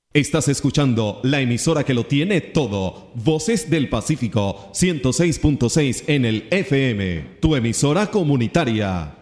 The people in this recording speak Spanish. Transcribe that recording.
Estás escuchando la emisora que lo tiene todo. Voces del Pacífico, 106.6 en el FM. Tu emisora comunitaria.